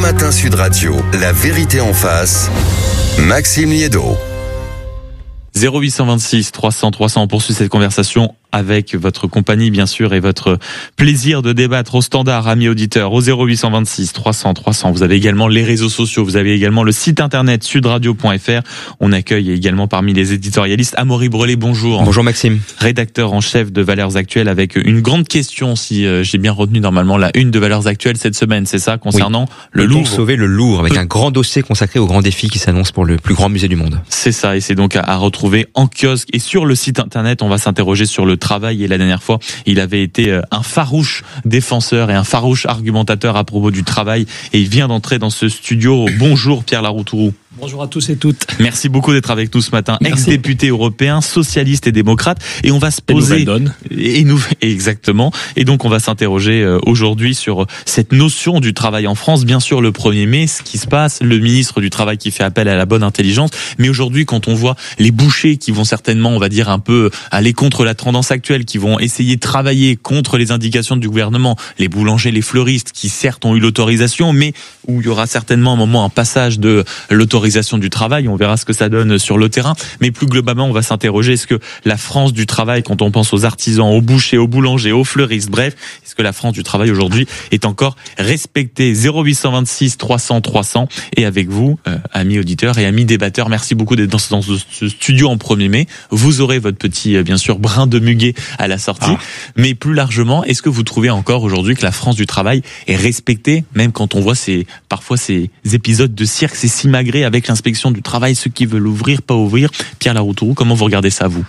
Matin Sud Radio, la vérité en face, Maxime Liédot. 0826 300 300, on poursuit cette conversation avec votre compagnie bien sûr et votre plaisir de débattre au standard, amis auditeurs, au 0826 300 300. Vous avez également les réseaux sociaux, vous avez également le site internet sudradio.fr. On accueille également parmi les éditorialistes Amaury Brelet, bonjour. Bonjour Maxime. Rédacteur en chef de Valeurs Actuelles, avec une grande question, si j'ai bien retenu normalement la une de Valeurs Actuelles cette semaine, c'est ça, concernant le Louvre. Sauver le Louvre, avec un grand dossier consacré au grand défi qui s'annonce pour le plus grand musée du monde. C'est ça, et c'est donc à retrouver en kiosque et sur le site internet. On va s'interroger sur le travail, et la dernière fois, il avait été un farouche défenseur et un farouche argumentateur à propos du travail, et il vient d'entrer dans ce studio. Bonjour Pierre Laroutourou. Bonjour à tous et toutes. Merci beaucoup d'être avec nous ce matin. Merci. Ex-député européen, socialiste et démocrate. Et on va se poser... Exactement. Et donc on va s'interroger aujourd'hui sur cette notion du travail en France. Bien sûr, le 1er mai, ce qui se passe, le ministre du Travail qui fait appel à la bonne intelligence. Mais aujourd'hui, quand on voit les bouchers qui vont certainement, on va dire, un peu aller contre la tendance actuelle, qui vont essayer de travailler contre les indications du gouvernement, les boulangers, les fleuristes, qui certes ont eu l'autorisation, mais où il y aura certainement un moment, un passage de l'autorisation du travail, on verra ce que ça donne sur le terrain, mais plus globalement on va s'interroger, est-ce que la France du travail, quand on pense aux artisans, aux bouchers, aux boulangers, aux fleuristes, bref, est-ce que la France du travail aujourd'hui est encore respectée? 0826 300 300, et avec vous, amis auditeurs et amis débatteurs, merci beaucoup d'être dans ce studio en 1er mai. Vous aurez votre petit, bien sûr, brin de muguet à la sortie, mais plus largement, est-ce que vous trouvez encore aujourd'hui que la France du travail est respectée, même quand on voit parfois ces épisodes de cirque, ces simagrées avec l'inspection du travail, ceux qui veulent ouvrir, pas ouvrir? Pierre Laroutourou, comment vous regardez ça, vous?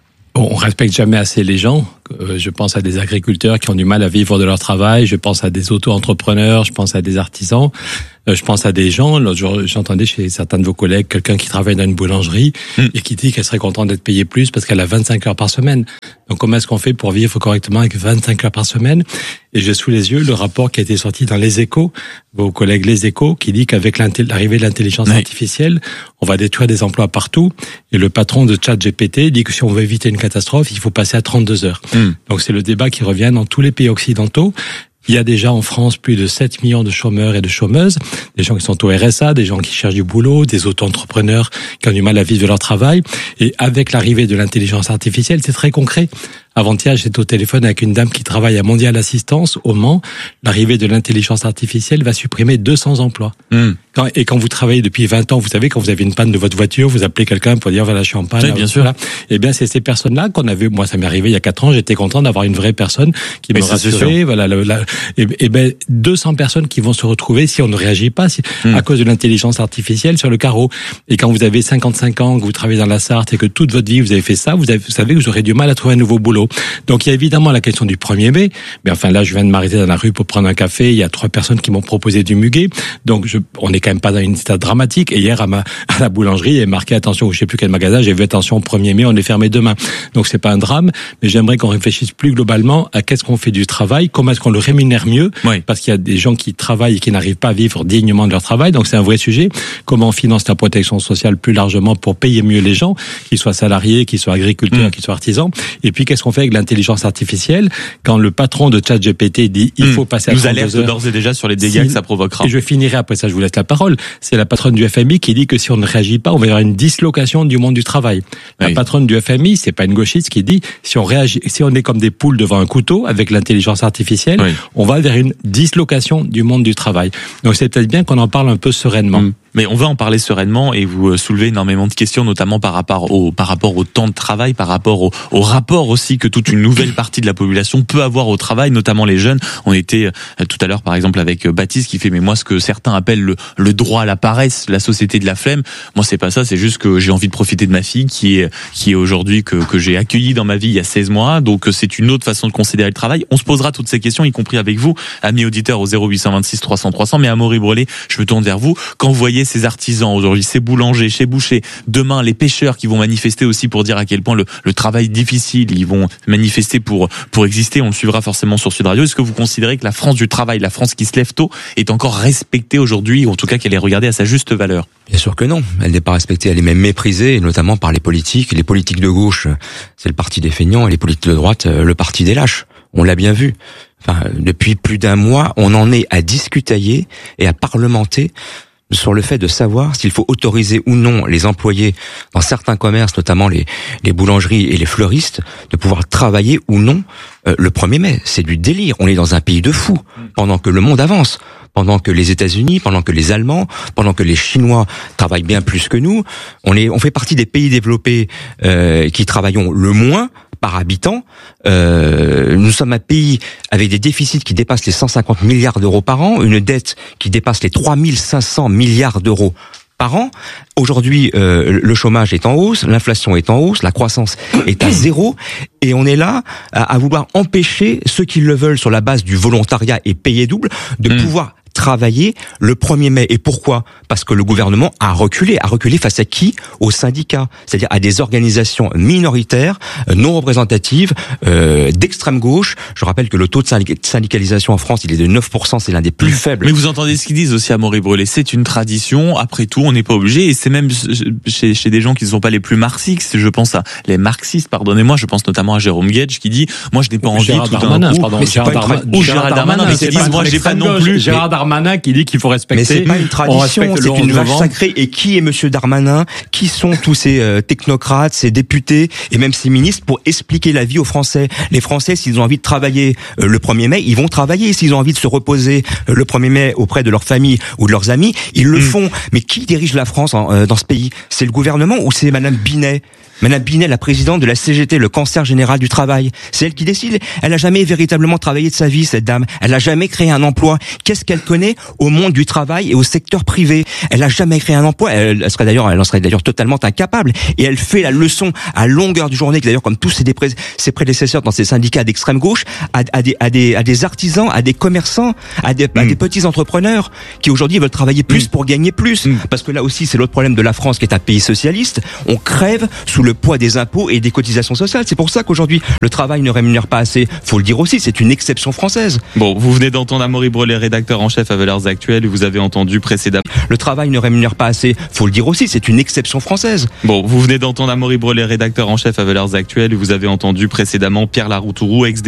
On respecte jamais assez les gens. Je pense à des agriculteurs qui ont du mal à vivre de leur travail. Je pense à des auto-entrepreneurs. Je pense à des artisans. Je pense à des gens. L'autre jour, j'entendais chez certains de vos collègues quelqu'un qui travaille dans une boulangerie et qui dit qu'elle serait contente d'être payée plus parce qu'elle a 25 heures par semaine. Donc, comment est-ce qu'on fait pour vivre correctement avec 25 heures par semaine? Et j'ai sous les yeux le rapport qui a été sorti dans Les Échos, vos collègues Les Échos, qui dit qu'avec l'arrivée de l'intelligence artificielle, on va détruire des emplois partout. Et le patron de ChatGPT dit que si on veut éviter une catastrophe, il faut passer à 32 heures. Donc, c'est le débat qui revient dans tous les pays occidentaux. Il y a déjà en France plus de 7 millions de chômeurs et de chômeuses, des gens qui sont au RSA, des gens qui cherchent du boulot, des auto-entrepreneurs qui ont du mal à vivre de leur travail. Et avec l'arrivée de l'intelligence artificielle, c'est très concret. Avant-hier, j'étais au téléphone avec une dame qui travaille à Mondial Assistance au Mans. L'arrivée de l'intelligence artificielle va supprimer 200 emplois. Quand vous travaillez depuis 20 ans, vous savez, quand vous avez une panne de votre voiture, vous appelez quelqu'un pour dire, voilà, je suis en panne. Oui, bien sûr. Eh bien, c'est ces personnes-là qu'on avait, moi, ça m'est arrivé il y a 4 ans, j'étais content d'avoir une vraie personne qui me rassurait. Voilà, et ben, 200 personnes qui vont se retrouver si on ne réagit pas, à cause de l'intelligence artificielle sur le carreau. Et quand vous avez 55 ans, que vous travaillez dans la Sarthe et que toute votre vie vous avez fait ça, vous savez que vous aurez du mal à trouver un nouveau boulot. Donc, il y a évidemment la question du 1er mai. Mais enfin, là, je viens de m'arrêter dans la rue pour prendre un café. Il y a 3 personnes qui m'ont proposé du muguet. Donc, on est quand même pas dans une stade dramatique. Et hier, à la boulangerie, il est marqué attention, ou je sais plus quel magasin, j'ai vu attention, 1er mai, on est fermé demain. Donc, c'est pas un drame. Mais j'aimerais qu'on réfléchisse plus globalement à qu'est-ce qu'on fait du travail, comment est-ce qu'on le rémunère mieux. Parce qu'il y a des gens qui travaillent et qui n'arrivent pas à vivre dignement de leur travail. Donc, c'est un vrai sujet. Comment on finance la protection sociale plus largement pour payer mieux les gens, qu'ils soient salariés, qu'ils soient agriculteurs, qu'ils soient artisans. Et puis, qu'est-ce qu'on fait avec l'intelligence artificielle quand le patron de ChatGPT dit il faut passer à 32 heures. Nous alerte d'ores et déjà sur les dégâts que ça provoquera. Et je finirai après ça, je vous laisse la parole. C'est la patronne du FMI qui dit que si on ne réagit pas, on va y avoir une dislocation du monde du travail. La patronne du FMI, c'est pas une gauchiste qui dit si on réagit, si on est comme des poules devant un couteau avec l'intelligence artificielle, on va vers une dislocation du monde du travail. Donc c'est peut-être bien qu'on en parle un peu sereinement. Mais on va en parler sereinement, et vous soulevez énormément de questions, notamment par rapport au temps de travail, par rapport au rapport aussi que toute une nouvelle partie de la population peut avoir au travail, notamment les jeunes. On était tout à l'heure, par exemple, avec Baptiste qui fait, mais moi, ce que certains appellent le droit à la paresse, la société de la flemme. Moi, c'est pas ça, c'est juste que j'ai envie de profiter de ma fille qui est aujourd'hui que j'ai accueillie dans ma vie il y a 16 mois. Donc, c'est une autre façon de considérer le travail. On se posera toutes ces questions, y compris avec vous, amis auditeurs, au 0826 300 300. Mais Amaury Brelet, je me tourne vers vous. Quand vous voyez ces artisans aujourd'hui, ces boulangers, chez bouchers, demain les pêcheurs qui vont manifester aussi pour dire à quel point le travail est difficile, ils vont manifester pour exister, on le suivra forcément sur Sud Radio. Est-ce que vous considérez que la France du travail, la France qui se lève tôt, est encore respectée aujourd'hui, ou en tout cas qu'elle est regardée à sa juste valeur? Bien sûr que non, elle n'est pas respectée, elle est même méprisée, notamment par les politiques. Les politiques de gauche, c'est le parti des feignants, et les politiques de droite, le parti des lâches. On l'a bien vu. depuis plus d'un mois, on en est à discutailler et à parlementer sur le fait de savoir s'il faut autoriser ou non les employés dans certains commerces, notamment les boulangeries et les fleuristes, de pouvoir travailler ou non le 1er mai. C'est du délire. On est dans un pays de fous pendant que le monde avance. Pendant que les États-Unis, pendant que les Allemands, pendant que les Chinois travaillent bien plus que nous, on fait partie des pays développés qui travaillons le moins par habitant. Nous sommes un pays avec des déficits qui dépassent les 150 milliards d'euros par an, une dette qui dépasse les 3500 milliards d'euros par an. Aujourd'hui, le chômage est en hausse, l'inflation est en hausse, la croissance est à zéro, et on est là à vouloir empêcher ceux qui le veulent sur la base du volontariat et payer double de pouvoir travailler le 1er mai. Et pourquoi ? Parce que le gouvernement a reculé. A reculé face à qui ? Aux syndicats, c'est-à-dire à des organisations minoritaires, non représentatives, d'extrême gauche. Je rappelle que le taux de syndicalisation en France, il est de 9%, c'est l'un des plus faibles. Mais vous entendez ce qu'ils disent aussi, Amaury Brelet, c'est une tradition, après tout, on n'est pas obligé, et c'est même chez des gens qui ne sont pas les plus marxistes, je pense à les marxistes, pardonnez-moi, je pense notamment à Jérôme Guedj qui dit, moi je n'ai pas envie Gérard tout d'un Darmanin, coup, pardon, mais Gérard Darmanin, mais qui disent, moi j'ai pas non plus. Gérard Darmanin qui dit qu'il faut respecter. Mais c'est pas une tradition, c'est une vache sacrée. Et qui est Monsieur Darmanin ? Qui sont tous ces technocrates, ces députés et même ces ministres pour expliquer la vie aux Français ? Les Français, s'ils ont envie de travailler le 1er mai, ils vont travailler. S'ils ont envie de se reposer le 1er mai auprès de leur famille ou de leurs amis, ils le font. Mais qui dirige la France dans ce pays ? C'est le gouvernement ou c'est Madame Binet ? Madame Binet, la présidente de la CGT, le Cancer Général du Travail, c'est elle qui décide. Elle a jamais véritablement travaillé de sa vie, cette dame. Elle a jamais créé un emploi. Qu'est-ce qu'elle connaît au monde du travail et au secteur privé ? Elle a jamais créé un emploi. Elle en serait d'ailleurs totalement incapable. Et elle fait la leçon à longueur de journée, d'ailleurs comme tous ses prédécesseurs dans ces syndicats d'extrême gauche, à des artisans, à des commerçants, à des petits entrepreneurs qui aujourd'hui veulent travailler plus pour gagner plus. Parce que là aussi, c'est l'autre problème de la France qui est un pays socialiste. On crève sous le poids des impôts et des cotisations sociales. C'est pour ça qu'aujourd'hui, le travail ne rémunère pas assez. Faut le dire aussi, c'est une exception française. Bon, vous venez d'entendre Amaury Brelet, rédacteur en chef à Valeurs Actuelles, et vous avez entendu précédemment. Le travail ne rémunère pas assez. Faut le dire aussi, c'est une exception française. Bon, vous venez d'entendre Amaury Brelet, rédacteur en chef à Valeurs Actuelles, et vous avez entendu précédemment Pierre Laroutourou, ex